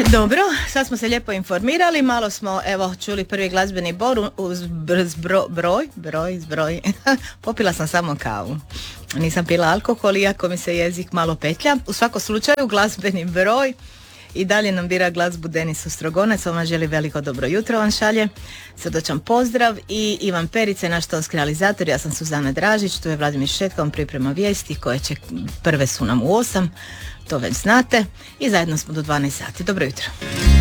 Dobro, sad smo se lijepo informirali, malo smo čuli prvi glazbeni broj. Popila sam samo kavu. Nisam pila alkohol, iako mi se jezik malo petlja. U svakom slučaju glazbeni broj i dalje nam bira glazbu Denis Ostrogonac. On vam želi veliko dobro jutro, vam šalje srdačan pozdrav. I Ivan Perice, naš tonski realizator. Ja sam Suzana Dražić, tu je Vladimir Šetka, on priprema vijesti koje će, prve su nam u 8, to već znate, i zajedno smo do 12 sati. Dobro jutro.